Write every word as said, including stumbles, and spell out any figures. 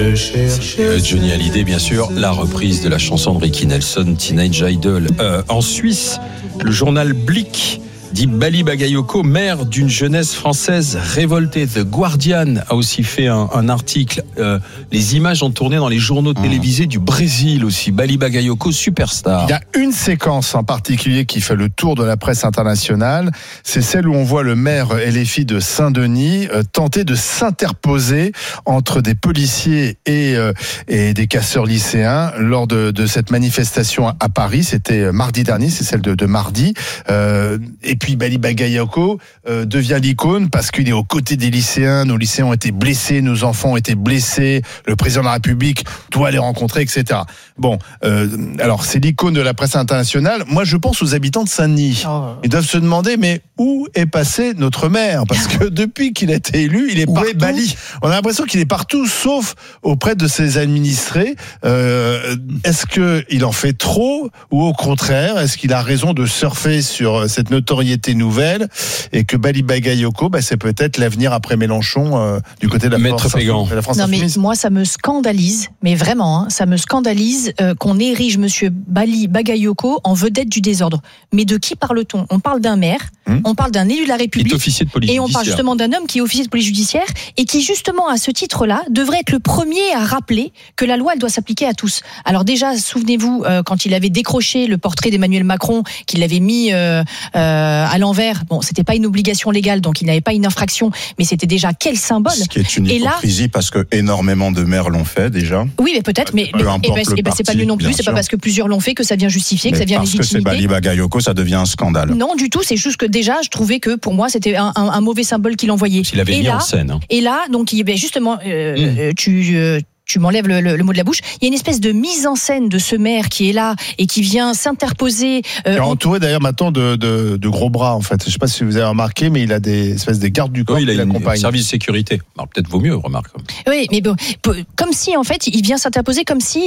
je cherche. Euh, Johnny Hallyday, bien sûr, la reprise de la chanson de Ricky Nelson, Teenage Idol. Euh, en Suisse, le journal Blick dit Bali Bagayoko, mère d'une jeunesse française révoltée. The Guardian a aussi fait un, un article. Euh, les images ont tourné dans les journaux télévisés mmh. du Brésil aussi. Bali Bagayoko, superstar. Il y a une séquence en particulier qui fait le tour de la presse internationale. C'est celle où on voit le maire L F I de Saint-Denis euh, tenter de s'interposer entre des policiers et, euh, et des casseurs lycéens lors de, de cette manifestation à, à Paris. C'était mardi dernier, c'est celle de, de mardi. Euh, et puis Bali Bagayoko euh, devient l'icône parce qu'il est aux côtés des lycéens. Nos lycéens ont été blessés, nos enfants ont été blessés. Le président de la République doit les rencontrer, et cetera. Bon, euh, alors c'est l'icône de la presse internationale. Moi, je pense aux habitants de Saint-Denis. Oh. Ils doivent se demander, mais où est passé notre maire ? Parce que depuis qu'il a été élu, il est où partout. Est Bali ? On a l'impression qu'il est partout, sauf auprès de ses administrés. Euh, est-ce qu'il en fait trop ou au contraire, est-ce qu'il a raison de surfer sur cette notoriété nouvelle et que Bali Bagayoko, bah, c'est peut-être l'avenir après Mélenchon euh, du côté de la, Maître France, de la France non, insoumise. Mais moi, ça me scandalise, mais vraiment, hein, ça me scandalise euh, qu'on érige Monsieur Bali Bagayoko en vedette du désordre. Mais de qui parle-t-on ? On parle d'un maire, hum. on parle d'un élu de la République, officier de police et on parle justement d'un homme qui est officier de police judiciaire et qui justement à ce titre-là devrait être le premier à rappeler que la loi elle doit s'appliquer à tous. Alors déjà, souvenez-vous euh, quand il avait décroché le portrait d'Emmanuel Macron, qu'il l'avait mis euh, euh, à l'envers. Bon, c'était pas une obligation légale, donc il n'avait pas une infraction, mais c'était déjà quel symbole. Ce qui est une hypocrisie, là, parce que énormément de maires l'ont fait déjà. Oui, mais peut-être, mais, mais et ben, et ben, c'est pas lui non plus. C'est sûr. Pas parce que plusieurs l'ont fait que ça vient justifier, mais que ça vient légitimité. Parce que c'est Bali Bagayoko, ça devient un scandale. Non, du tout. C'est juste que déjà, je trouvais que pour moi, c'était un, un, un mauvais symbole qu'il envoyait. S'il avait et mis là, en scène. Hein. Et là, donc, ben, justement, euh, mmh. tu. Euh, tu m'enlèves le, le, le mot de la bouche. Il y a une espèce de mise en scène de ce maire qui est là et qui vient s'interposer. Euh, il est entouré d'ailleurs maintenant de, de, de gros bras en fait. Je ne sais pas si vous avez remarqué, mais il a des espèces de gardes du corps oui, qui l'accompagnent. Il a un service de sécurité. Alors peut-être vaut mieux, remarque. Oui, mais bon, comme si en fait il vient s'interposer comme si